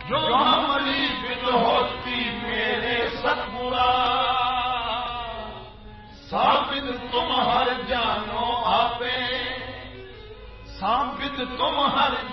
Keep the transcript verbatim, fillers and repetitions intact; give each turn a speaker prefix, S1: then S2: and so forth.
S1: जो हमारी बिद होती मेरे सतगुरा, साबित तुम हर जानो आपे, साबित तुम हर